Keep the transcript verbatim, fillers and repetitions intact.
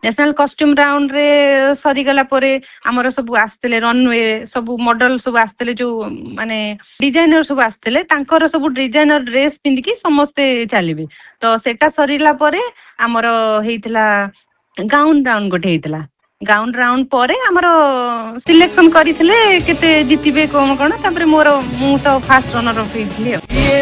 national costume round रे सरीगला आमर सब आसते रनवे सब मॉडल सब आसते जो माने डिजाइनर सब आसते सब डिजाइनर ड्रेस पिंधिकी समस्ते चलिए तो सेटा सरीला परे आमर होइतिला गाउन राउंड गोटे होइतिला गाउन राउंड पर आमर सिलेक्शन करते केते जितबे कौन कौन मोर मु तो फास्ट रनर अप